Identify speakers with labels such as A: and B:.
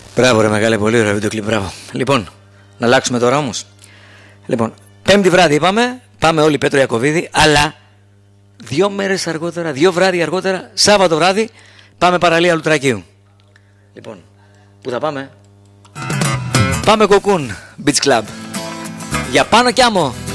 A: Μπράβο, ρε μεγάλε, πολύ ωραίο βίντεο κλιπ, μπράβο. Λοιπόν, να αλλάξουμε τώρα όμως. Λοιπόν, Πέμπτη βράδυ είπαμε, πάμε όλοι Πέτρο Ιακωβίδη, αλλά 2 μέρες αργότερα, 2 βράδυ αργότερα, Σάββατο βράδυ, πάμε παραλία Λουτρακίου. Λοιπόν, πού θα πάμε? Πάμε Κοκκούν Beach Club. Για πάνω κι άμμο.